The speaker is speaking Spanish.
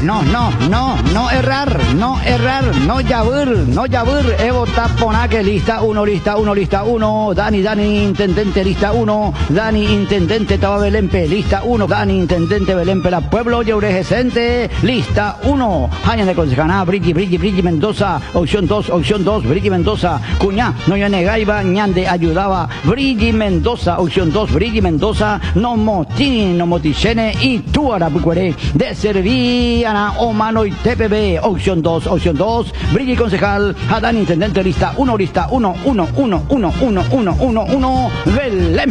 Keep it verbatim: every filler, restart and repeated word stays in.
no, no, no, no errar, no errar, no llavir, no llavir. Evo Taponaque, lista uno, lista uno, lista uno. Dani, Dani, intendente, lista uno. Dani, intendente, Taba Belempe, lista uno. Dani, intendente, Belempe, la pueblo, Yeuregesente, lista uno. Jaña de concejana, Brigi, Brigi, Brigi Mendoza, opción dos, opción dos, Brigi Mendoza. Cuñá, no yo negaiba, ñande ayudaba, Brigi Mendoza, opción dos, Brigi Mendoza, no motini, no motichene y tú arapucuere, de Serviana, o mano y T P B, opción dos, opción dos, Brigi concejal, Adán intendente, lista uno, lista uno, uno, uno, uno, uno, uno, uno, uno, Belén.